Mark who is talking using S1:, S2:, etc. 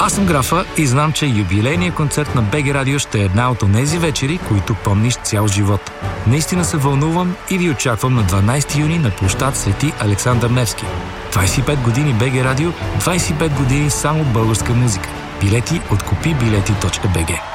S1: Аз съм Графа и знам, че юбилейният концерт на БГ Радио ще е една от онези вечери, които помниш цял живот. Наистина се вълнувам и ви очаквам на 12 юни на площад Свети Александър Невски. 25 години БГ Радио, 25 години само българска музика. Билети от kupibileti.bg.